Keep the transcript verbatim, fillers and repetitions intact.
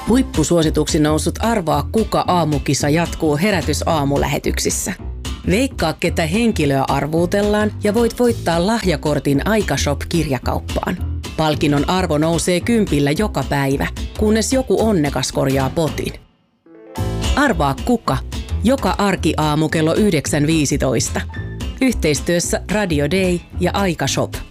Huippusuosituksi noussut Arvaa kuka -aamukisa jatkuu Herätys-aamulähetyksissä. Veikkaa, ketä henkilöä arvuutellaan ja voit voittaa lahjakortin Aikashop-kirjakauppaan. Palkinnon arvo nousee kympillä joka päivä, kunnes joku onnekas korjaa potin. Arvaa kuka? Joka arkiaamu kello yhdeksän viisitoista. Yhteistyössä Radio Day ja Aikashop.